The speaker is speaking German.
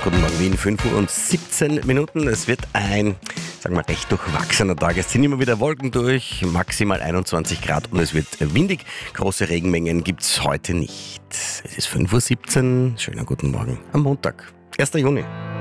Guten Morgen Wien, 5:17 Es wird ein, sagen wir, recht durchwachsener Tag. Es ziehen immer wieder Wolken durch, maximal 21 Grad und es wird windig. Große Regenmengen gibt es heute nicht. Es ist 5:17 Schönen guten Morgen am Montag, 1. Juni.